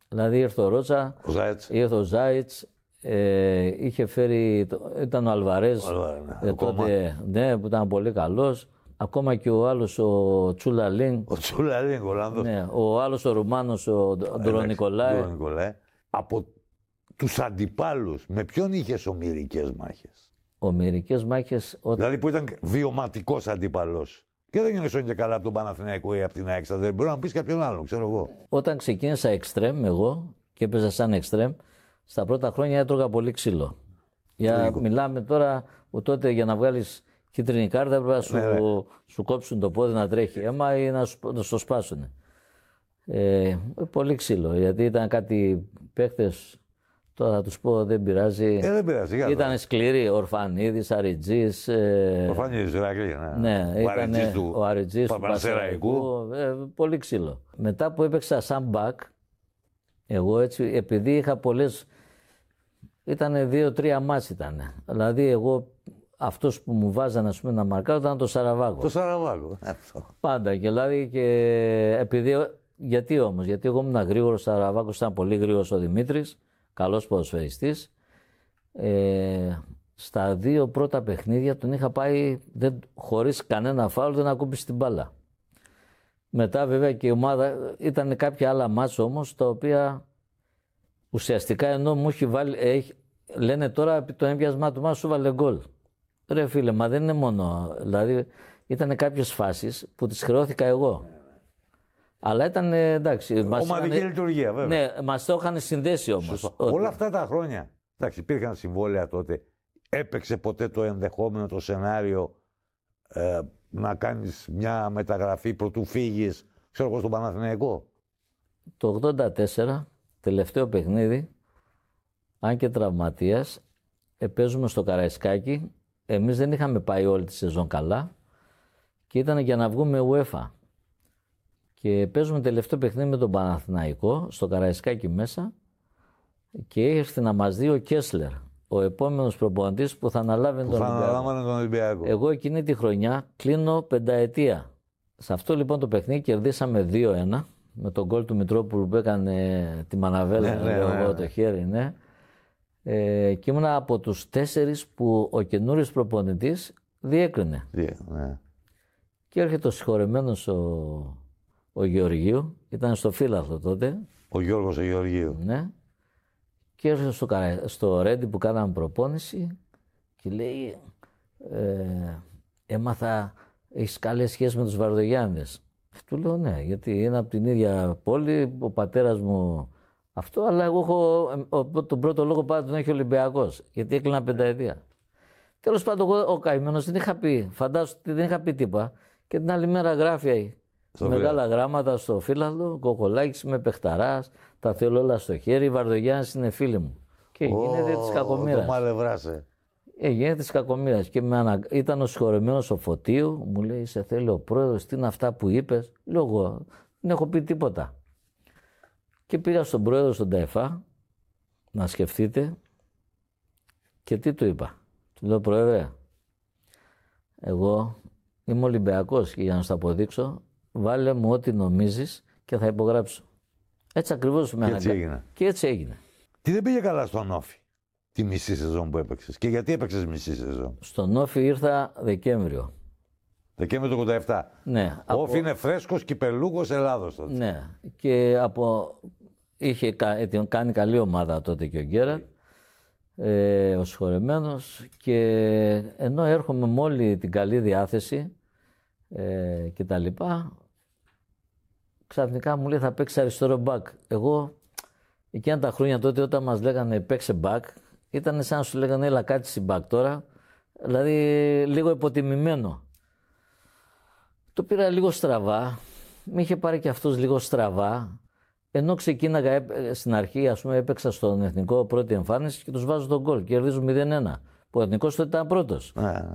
Δηλαδή ήρθε ο Ρότσα, ήρθε ο Ζάιτς, είχε φέρει, ήταν ο Αλβαρέζ τότε, ναι, που ήταν πολύ καλός. Ακόμα και ο άλλος ο Τσούλαλίνγκ. Ο Τσούλαλίνγκ, ο Ολλανδός. Ναι, ο άλλος ο Ρουμάνος, ο Ντουρονικολάη. Από τους αντιπάλους, με ποιον είχες ομηρικές μάχες? Ομηρικές μάχες. Δηλαδή που ήταν βιωματικός αντίπαλος. Και δεν είναι και καλά από τον Παναθηναϊκό ή από την ΑΕΚ. Δεν μπορεί να πεις κάποιον άλλον, ξέρω εγώ. Όταν ξεκίνησα εξτρέμ εγώ και έπαιζα σαν εξτρέμ, στα πρώτα χρόνια έτρωγα πολύ ξύλο. Μιλάμε τώρα, τότε για να βγάλεις κίτρινη κάρτα έπρεπε να σου κόψουν το πόδι να τρέχει αίμα ή να στο σπάσουν. Πολύ ξύλο, γιατί ήταν κάτι παίχτες, τώρα θα τους πω δεν πειράζει. Δεν πειράζει. Ήταν σκληροί, Ορφανίδης, Αριτζής. Ορφανίδης, ναι, ήταν ο Αριτζής του Πανσεραϊκού. Πολύ ξύλο. Μετά που έπαιξα σαν μπακ, εγώ έτσι, επειδή είχα πολλές, ήτανε 2-3 μάτς ήτανε. Δηλαδή εγώ, αυτός που μου βάζανε ας πούμε, να μαρκάρω ήταν το Σαραβάκο. Το Σαραβάκο. Πάντα και δηλαδή και επειδή, γιατί όμως, γιατί εγώ ήμουν γρήγορος, ο Σαραβάκος ήταν πολύ γρήγορος ο Δημήτρης, καλός ποδοσφαιριστής. Στα 2 πρώτα παιχνίδια τον είχα πάει χωρίς κανένα φάουλ, δεν ακούμπησε την μπάλα. Μετά βέβαια και η ομάδα, ήταν κάποια άλλα μάτς όμως, τα οποία ουσιαστικά ενώ μου έχει βάλει, λένε τώρα το έμπιασμά του μας σου βάλε γκολ. Ρε φίλε, μα δεν είναι μόνο, δηλαδή ήταν κάποιες φάσεις που τις χρεώθηκα εγώ. Αλλά ήταν εντάξει. Ομαδική λειτουργία, βέβαια. Ναι, μας το είχαν συνδέσει όμως. Όλα αυτά τα χρόνια, εντάξει, υπήρχαν συμβόλαια τότε. Έπαιξε ποτέ το ενδεχόμενο, το σενάριο να κάνεις μια μεταγραφή πρωτού φύγεις, ξέρω εγώ, στον Παναθηναϊκό? Το 84, τελευταίο παιχνίδι, αν και τραυματίας, παίζουμε στο Καραϊσκάκι. Εμείς δεν είχαμε πάει όλη τη σεζόν καλά και ήταν για να βγούμε UEFA. Και παίζουμε τελευταίο παιχνίδι με τον Παναθηναϊκό, στο Καραϊσκάκι μέσα, και ήρθε να μας δει ο Κέσλερ, ο επόμενος προπονητής που θα αναλάβει τον Ολυμπιακό. Εγώ εκείνη τη χρονιά κλείνω 5ετία. Σε αυτό λοιπόν το παιχνίδι κερδίσαμε 2-1 με τον γκολ του Μητρόπουλου που έκανε τη μαναβέλα, το χέρι, ναι. Και ήμουνα από τους 4 που ο καινούριος προπονητής διέκρινε. Και έρχεται ο συγχωρεμένος ο Γεωργίου, ήταν στο Φύλαθλο τότε. Ο Γιώργος ο Γεωργίου. Ναι. Και έρχεται στο Ρέντι που κάναμε προπόνηση και λέει έμαθα, έχεις καλές σχέσεις με τους Βαρδογιάννες. Του λέω ναι, γιατί είναι από την ίδια πόλη, ο πατέρας μου αυτό, αλλά εγώ έχω τον πρώτο λόγο πάντα τον έχει ο Ολυμπιακός, γιατί έκλεινα 5ετία. Τέλος πάντων, εγώ ο καημένος δεν είχα πει, φαντάσου ότι δεν είχα πει τίποτα και την άλλη μέρα γράφει μεγάλα γράμματα στο Φύλαθλο, Κοκολάκης είμαι παιχταράς, τα θέλω όλα στο χέρι, η Βαρδογιάννης είναι φίλη μου. Και γίνεται της κακομοίρας. Το μαλευράσε. Γίνεται της κακομοίρας. Και ήταν ο συγχωρεμένος ο Φωτίου, μου λέει σε θέλει ο πρόεδρος, τι είναι αυτά που είπες. Λέω εγώ, δεν έχω πει τίποτα. Και πήγα στον πρόεδρο στον ΤΑΕΦΑ, να σκεφτείτε, και τι του είπα. Του λέω πρόεδρε, εγώ είμαι Ολυμπιακός και για να σου το αποδείξω, βάλε μου ό,τι νομίζεις και θα υπογράψω. Έτσι ακριβώς με αναγκάζει. Και έτσι έγινε. Τι δεν πήγε καλά στον Όφη τη μισή σεζόν που έπαιξες και γιατί έπαιξες μισή σεζόν? Στον Όφη ήρθα Δεκέμβριο. Δεκέμβριο του 87. Ναι. Ο Όφη είναι φρέσκος κυπελούχος Ελλάδος τότε. Ναι. Και είχε κάνει καλή ομάδα τότε και ο Γκέραρτ, ο συγχωρεμένος, και ενώ έρχομαι με όλη την καλή διάθεση και τα λοιπά, ξαφνικά μου λέει θα παίξει αριστερό μπακ. Εγώ εκείνα τα χρόνια τότε όταν μας λέγανε παίξε μπακ, ήταν σαν να σου λέγανε έλα κάτσε μπακ τώρα, δηλαδή λίγο υποτιμημένο. Το πήρα λίγο στραβά, με είχε πάρει και αυτός λίγο στραβά, ενώ ξεκίναγα στην αρχή, ας πούμε έπαιξα στον Εθνικό πρώτη εμφάνιση και τους βάζω τον γκολ, κερδίζουμε 0-1, που ο Εθνικός τότε ήταν πρώτος.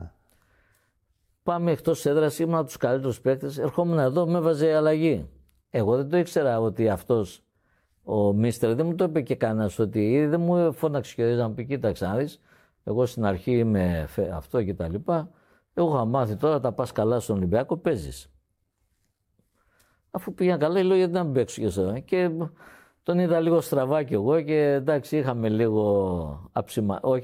Πάμε εκτός έδρας, ήμουν από τους καλύτερους παίκτες, ερχόμουν εδώ, με έβαζε αλλαγή. Εγώ δεν το ήξερα ότι αυτός ο Μίστερ δεν μου το είπε και κανένας, ότι δεν μου φώναξε και να μου πει κοίταξε να δεις, εγώ στην αρχή είμαι αυτό και τα λοιπά, εγώ είχα μάθει τώρα τα πας καλά στον Ολυμπιακό, παίζεις. Αφού πήγαν καλά, λέω γιατί να μην παίξω και αυτό. Και τον είδα λίγο στραβά κι εγώ και εντάξει είχαμε λίγο όχι